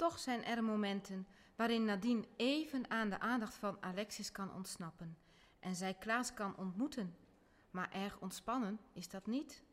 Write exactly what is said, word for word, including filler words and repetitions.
Toch zijn er momenten waarin Nadine even aan de aandacht van Alexis kan ontsnappen en zij Klaas kan ontmoeten. Maar erg ontspannen is dat niet.